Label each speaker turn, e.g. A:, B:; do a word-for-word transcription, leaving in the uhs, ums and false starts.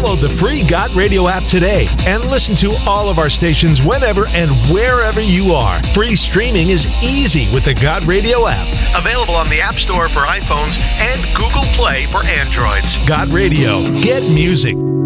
A: Download the free God Radio app today and listen to all of our stations whenever and wherever you are. Free streaming is easy with the God Radio app. Available on the App Store for iPhones and Google Play for Androids. God Radio. Get music.